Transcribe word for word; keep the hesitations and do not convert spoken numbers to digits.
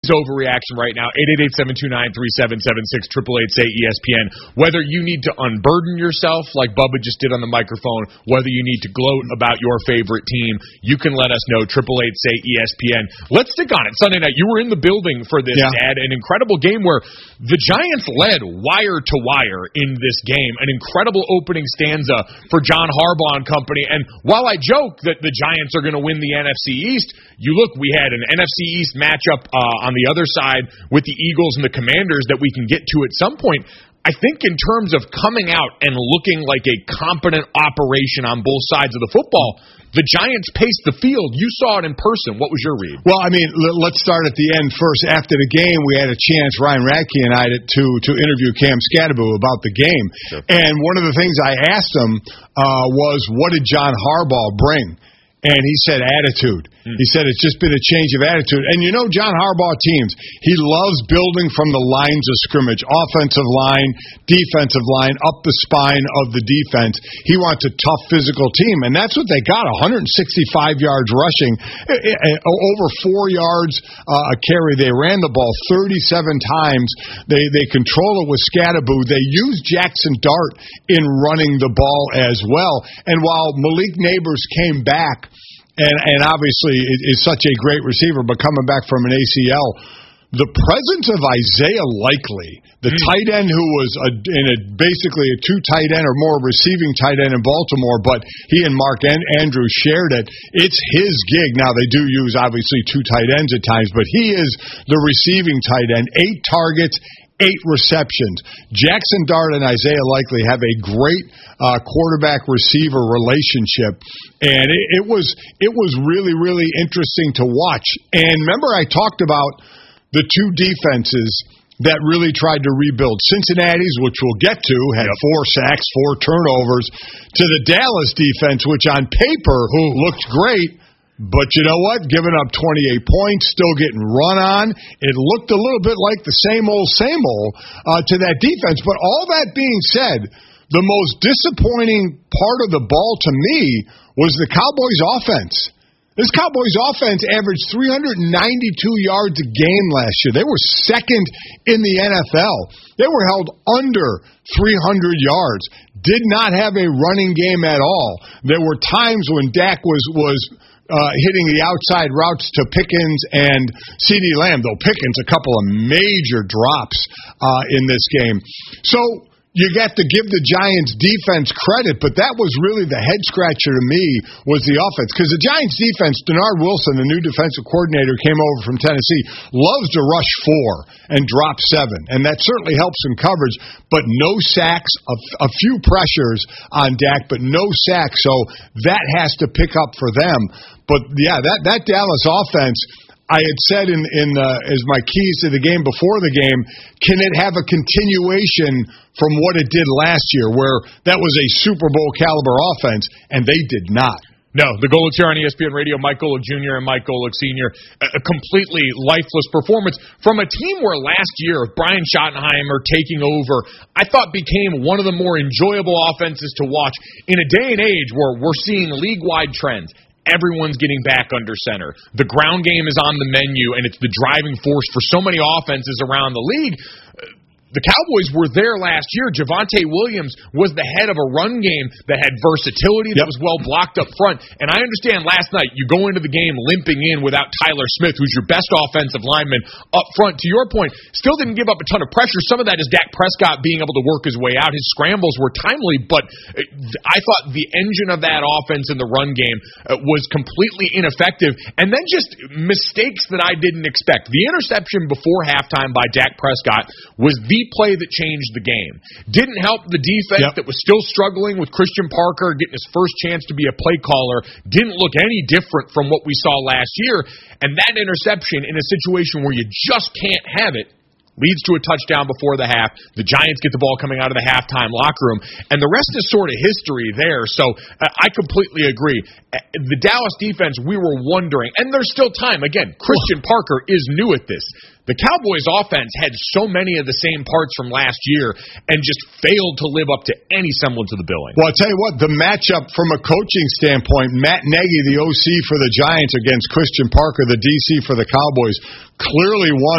Overreaction right now. eight eight eight, seven two nine, three seven seven six, eight eight eight, say E S P N. Whether you need to unburden yourself like Bubba just did on the microphone, whether you need to gloat about your favorite team, you can let us know. eight eight eight, say E S P N. Let's stick on it. Sunday night, you were in the building for this, yeah. Dad. An incredible game where the Giants led wire to wire in this game. An incredible opening stanza for John Harbaugh and company. And while I joke that the Giants are going to win the N F C East, you look, we had an N F C East matchup uh, on the other side with the Eagles and the Commanders that we can get to at some point. I think in terms of coming out and looking like a competent operation on both sides of the football, the Giants paced the field. You saw it in person. What was your read? Well, I mean, let's start at the end first. After the game, we had a chance, Ryan Radke and I, to to interview Cam Scadaboo about the game. Sure. And one of the things I asked him uh, was, what did John Harbaugh bring? And he said attitude. Mm. He said it's just been a change of attitude. And you know John Harbaugh teams, he loves building from the lines of scrimmage, offensive line, defensive line, up the spine of the defense. He wants a tough physical team, and that's what they got, one hundred sixty-five yards rushing, over four yards uh, a carry. They ran the ball thirty-seven times. They they control it with Scadaboo. They use Jackson Dart in running the ball as well. And while Malik Nabers came back, And, and obviously is such a great receiver, but coming back from an A C L, the presence of Isaiah Likely, the mm. tight end who was a, in a, basically a two tight end or more receiving tight end in Baltimore, but he and Mark and Andrews shared it. It's his gig. Now, they do use, obviously, two tight ends at times, but he is the receiving tight end. Eight targets, eight receptions. Jackson Dart and Isaiah Likely have a great uh, quarterback-receiver relationship, and it, it was it was really, really interesting to watch. And remember I talked about the two defenses that really tried to rebuild. Cincinnati's, which we'll get to, had yep. four sacks, four turnovers, to the Dallas defense, which on paper looked great. But you know what? Giving up twenty-eight points, still getting run on. It looked a little bit like the same old, same old uh, to that defense. But all that being said, the most disappointing part of the ball to me was the Cowboys' offense. This Cowboys' offense averaged three hundred ninety-two yards a game last year. They were second in the N F L. They were held under three hundred yards. Did not have a running game at all. There were times when Dak was was Uh, hitting the outside routes to Pickens and CeeDee Lamb, though Pickens a couple of major drops uh, in this game. So you got to give the Giants defense credit, but that was really the head scratcher to me was the offense. Because the Giants defense, Denard Wilson, the new defensive coordinator, came over from Tennessee, loves to rush four and drop seven. And that certainly helps in coverage, but no sacks, a, a few pressures on Dak, but no sacks. So that has to pick up for them. But yeah, that, that Dallas offense, I had said in, in uh, as my keys to the game before the game, can it have a continuation from what it did last year, where that was a Super Bowl caliber offense, and they did not. No, the Golics here on E S P N Radio, Mike Golic Junior and Mike Golic Senior A completely lifeless performance from a team where last year Brian Schottenheimer taking over, I thought became one of the more enjoyable offenses to watch in a day and age where we're seeing league-wide trends. Everyone's getting back under center. The ground game is on the menu, and it's the driving force for so many offenses around the league. The Cowboys were there last year. Javonte Williams was the head of a run game that had versatility, that yep. was well blocked up front. And I understand last night you go into the game limping in without Tyler Smith, who's your best offensive lineman up front. To your point, still didn't give up a ton of pressure. Some of that is Dak Prescott being able to work his way out. His scrambles were timely, but I thought the engine of that offense in the run game was completely ineffective. And then just mistakes that I didn't expect. The interception before halftime by Dak Prescott was the play that changed the game. Didn't help the defense yep. that was still struggling with Christian Parker getting his first chance to be a play caller. Didn't look any different from what we saw last year. And that interception in a situation where you just can't have it leads to a touchdown before the half. The Giants get the ball coming out of the halftime locker room, and the rest is sort of history there. So uh, I completely agree. Uh, the Dallas defense, we were wondering, and there's still time. Again, Christian Parker is new at this. The Cowboys' offense had so many of the same parts from last year and just failed to live up to any semblance of the billing. Well, I'll tell you what, the matchup from a coaching standpoint, Matt Nagy, the O C for the Giants, against Christian Parker, the D C for the Cowboys, clearly one